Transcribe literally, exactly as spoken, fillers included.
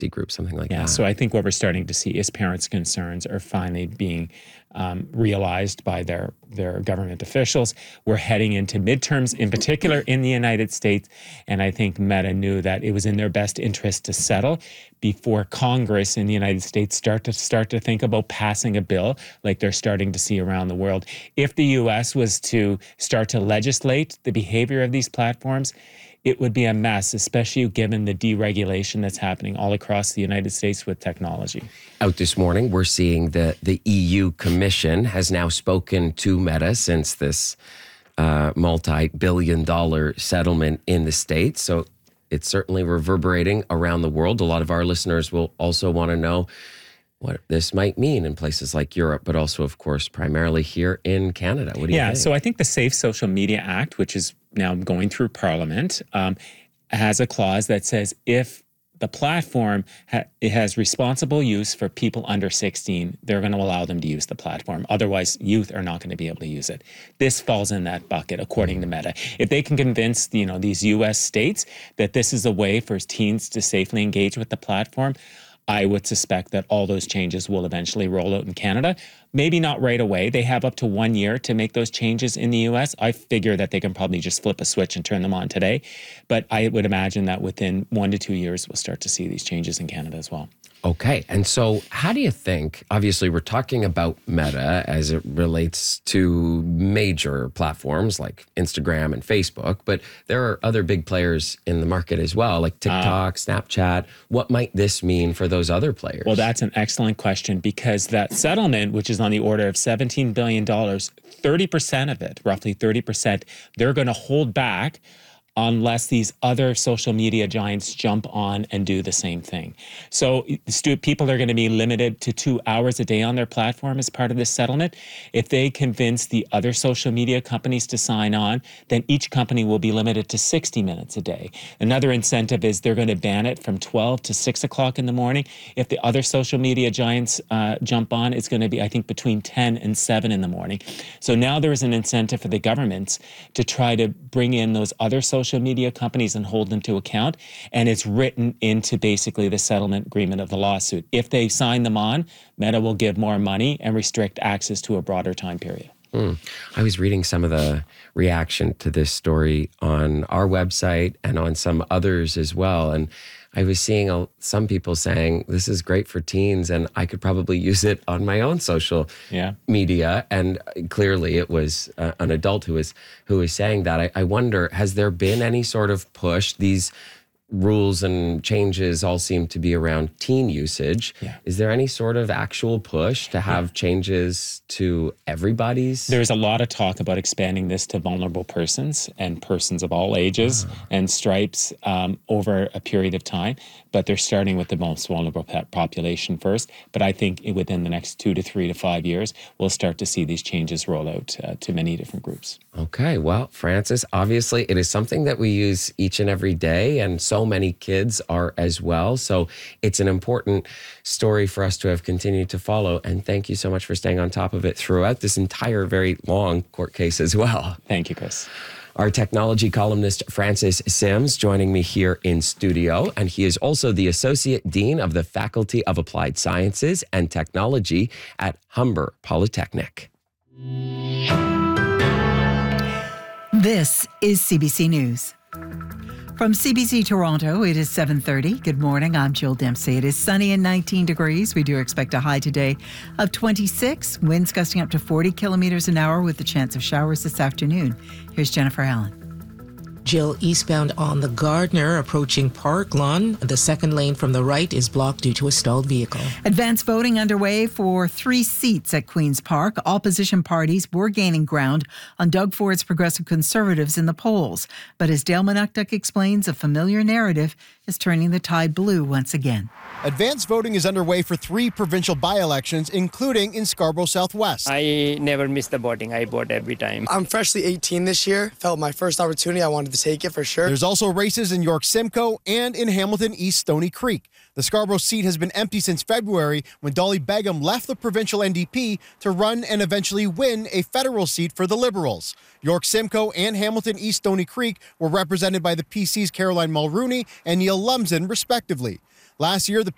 group, something like yeah, that. So I think what we're starting to see is parents' concerns are finally being um, realized by their, their government officials. We're heading into midterms, in particular in the United States, and I think Meta knew that it was in their best interest to settle before Congress in the United States start to start to think about passing a bill like they're starting to see around the world. If the U S was to start to legislate the behavior of these platforms, it would be a mess, especially given the deregulation that's happening all across the United States with technology. Out this morning, we're seeing that the E U Commission has now spoken to Meta since this uh, multi-billion dollar settlement in the States. So it's certainly reverberating around the world. A lot of our listeners will also want to know what this might mean in places like Europe, but also, of course, primarily here in Canada. What do you yeah, think? So I think the Safe Social Media Act, which is now going through Parliament, um, has a clause that says if the platform ha- it has responsible use for people under sixteen, they're going to allow them to use the platform. Otherwise, youth are not going to be able to use it. This falls in that bucket, according to Meta. If they can convince you know these U S states that this is a way for teens to safely engage with the platform, I would suspect that all those changes will eventually roll out in Canada. Maybe not right away. They have up to one year to make those changes in the U S. I figure that they can probably just flip a switch and turn them on today. But I would imagine that within one to two years, we'll start to see these changes in Canada as well. Okay. And so how do you think, obviously we're talking about Meta as it relates to major platforms like Instagram and Facebook, but there are other big players in the market as well, like TikTok, uh, Snapchat. What might this mean for those other players? Well, that's an excellent question, because that settlement, which is on the order of seventeen billion dollars, thirty percent of it, roughly thirty percent, they're going to hold back unless these other social media giants jump on and do the same thing. So stu- people are going to be limited to two hours a day on their platform as part of this settlement. If they convince the other social media companies to sign on, then each company will be limited to sixty minutes a day. Another incentive is they're going to ban it from twelve to six o'clock in the morning. If the other social media giants uh, jump on, it's going to be, I think, between ten and seven in the morning. So now there is an incentive for the governments to try to bring in those other social social media companies and hold them to account. And it's written into basically the settlement agreement of the lawsuit. If they sign them on, Meta will give more money and restrict access to a broader time period. Mm. I was reading some of the reaction to this story on our website and on some others as well. And I was seeing a, some people saying, this is great for teens and I could probably use it on my own social yeah. media. And clearly it was uh, an adult who was, who was saying that. I, I wonder, has there been any sort of push? These rules and changes all seem to be around teen usage. Yeah. Is there any sort of actual push to have yeah. changes to everybody's? There's a lot of talk about expanding this to vulnerable persons and persons of all ages oh. and stripes um, over a period of time. But they're starting with the most vulnerable population first. But I think within the next two to three to five years, we'll start to see these changes roll out uh, to many different groups. Okay. Well, Francis, obviously it is something that we use each and every day, and so many kids are as well. So it's an important story for us to have continued to follow. And thank you so much for staying on top of it throughout this entire very long court case as well. Thank you, Chris. Our technology columnist, Francis Sims, joining me here in studio. And he is also the Associate Dean of the Faculty of Applied Sciences and Technology at Humber Polytechnic. This is C B C News. From C B C Toronto, it is seven thirty. Good morning, I'm Jill Dempsey. It is sunny and nineteen degrees. We do expect a high today of twenty-six, winds gusting up to forty kilometers an hour with the chance of showers this afternoon. Here's Jennifer Allen. Jill, eastbound on the Gardner, approaching Park Lawn. The second lane from the right is blocked due to a stalled vehicle. Advanced voting underway for three seats at Queen's Park. Opposition parties were gaining ground on Doug Ford's Progressive Conservatives in the polls. But as Dale Manuktuk explains, a familiar narrative is turning the tide blue once again. Advanced voting is underway for three provincial by-elections, including in Scarborough Southwest. I never miss the voting. I vote every time. I'm freshly eighteen this year. Felt my first opportunity. I wanted to take it for sure. There's also races in York Simcoe and in Hamilton East Stony Creek. The Scarborough seat has been empty since February when Dolly Begum left the provincial N D P to run and eventually win a federal seat for the Liberals. York Simcoe and Hamilton East Stony Creek were represented by the P C's Caroline Mulrooney and Neil Lumsden, respectively. Last year, the